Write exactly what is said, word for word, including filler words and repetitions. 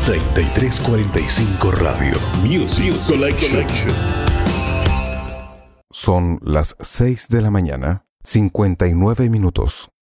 treinta y tres cuarenta y cinco Radio. Music Collection. Son las seis de la mañana, cincuenta y nueve minutos.